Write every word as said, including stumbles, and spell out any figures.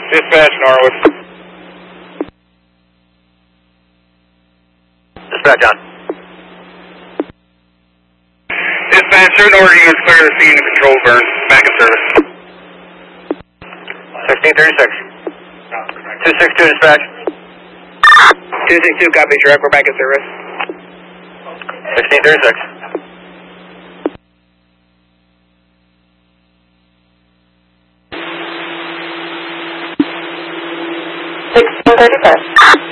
Dispatch Norwood. Dispatch on. Dispatch, certain order units clear the scene to control burn. Back in service. sixteen thirty-six. two six two dispatch. two six two, copy, direct, we're back in service. sixteen thirty-six. sixteen thirty-five.